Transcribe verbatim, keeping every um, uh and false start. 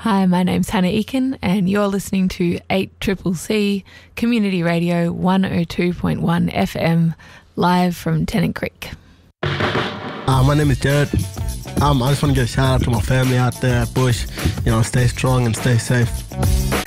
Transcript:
Hi, my name's Hannah Eakin and you're listening to eight C C C Community Radio one oh two point one F M, live from Tennant Creek. Uh, my name is Jared. Um, I just want to give a shout out to my family out there at Bush. You know, stay strong and stay safe.